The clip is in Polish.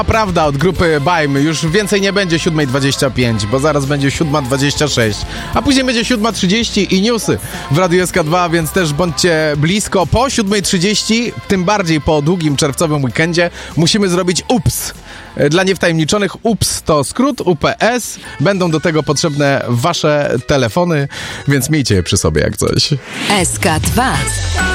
Prawda od grupy Bajmy. Już więcej nie będzie 7:25, bo zaraz będzie 7:26. A później będzie 7:30 i newsy w Radiu SK2, więc też bądźcie blisko. Po 7:30, tym bardziej po długim czerwcowym weekendzie, musimy zrobić UPS. Dla niewtajemniczonych UPS to skrót UPS. Będą do tego potrzebne wasze telefony, więc miejcie je przy sobie jak coś. SK2